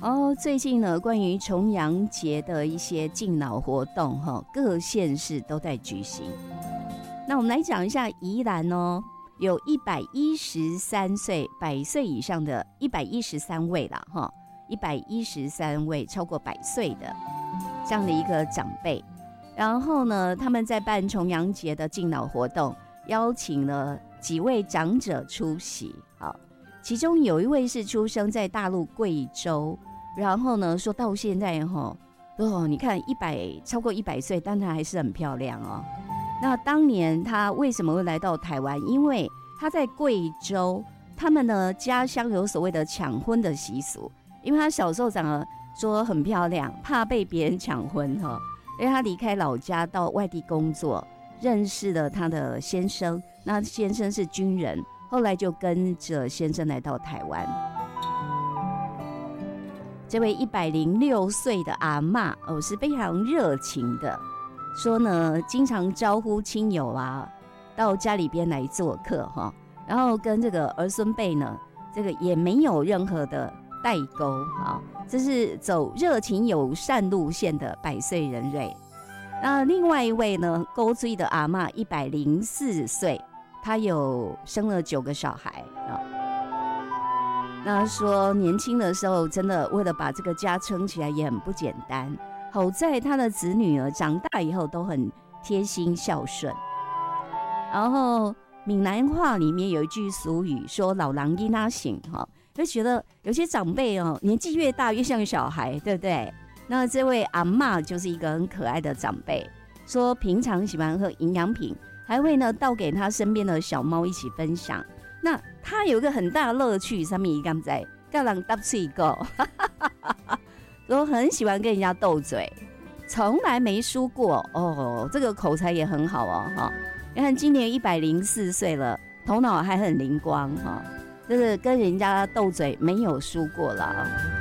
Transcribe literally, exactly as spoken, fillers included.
哦，最近呢，关于重阳节的一些敬老活动，哈，各县市都在举行。那我们来讲一下宜兰哦，有一百一十三岁百岁以上的一百一十三位啦，哈，一百一十三位超过百岁的这样的一个长辈。然后呢，他们在办重阳节的敬老活动，邀请了几位长者出席。好，其中有一位是出生在大陆贵州。然后呢，说到现在哈，哦，你看一百超过一百岁，但他还是很漂亮哦。那当年他为什么会来到台湾？因为他在贵州，他们呢家乡有所谓的抢婚的习俗，因为他小时候长得说很漂亮，怕被别人抢婚哈，因为他离开老家到外地工作，认识了他的先生，那先生是军人，后来就跟着先生来到台湾。这位一百零六岁的阿嬷哦，是非常热情的，说呢，经常招呼亲友啊到家里边来做客哈，然后跟这个儿孙辈呢，这个也没有任何的代沟哈，这是走热情友善路线的百岁人瑞。那另外一位呢，勾追的阿嬷一百零四岁，她有生了九个小孩啊。那说年轻的时候真的为了把这个家撑起来也很不简单，好在他的子女儿长大以后都很贴心孝顺。然后闽南话里面有一句俗语说老人囡仔醒哈，就觉得有些长辈哦年纪越大越像小孩，对不对？那这位阿嬷就是一个很可爱的长辈，说平常喜欢喝营养品，还会呢倒给他身边的小猫一起分享。那他有一个很大的乐趣，上面一刚在跟人搭嘴狗，说很喜欢跟人家斗嘴，从来没输过哦。这个口才也很好哦，哈！你看今年一百零四岁了，头脑还很灵光哈，就是跟人家斗嘴没有输过了。